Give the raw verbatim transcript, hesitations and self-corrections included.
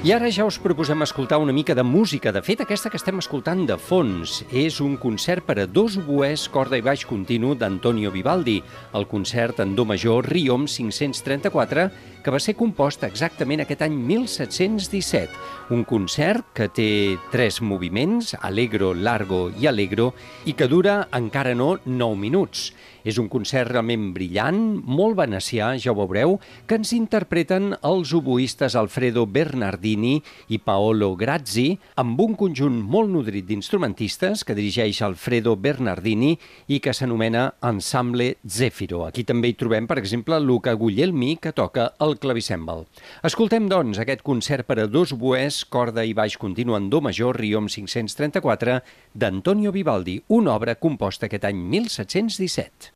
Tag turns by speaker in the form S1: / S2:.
S1: I ara ja us proposem escoltar una mica de música. De fet, aquesta que estem escoltant de fons és un concert per a dos oboès, corda i baix continu d'Antonio Vivaldi, el concert en do major Riom cinc-cents trenta-quatre, que va ser compost exactament aquest any mil set-cents disset. Un concert que té tres moviments, Allegro, Largo i Allegro, i que dura encara no nou minuts. És un concert realment brillant, molt venecià, ja ho veureu, que ens interpreten els oboistes Alfredo Bernardini i Paolo Grazzi, amb un conjunt molt nodrit d'instrumentistes que dirigeix Alfredo Bernardini i que s'anomena Ensemble Zefiro. Aquí també hi trobem, per exemple, Luca Guglielmi, que toca el clavicèmbal. Escoltem, doncs, aquest concert per a dos oboès, corda i baix continu en do major, Riom cinc-cents trenta-quatre, d'Antonio Vivaldi, una obra composta aquest any mil set-cents disset.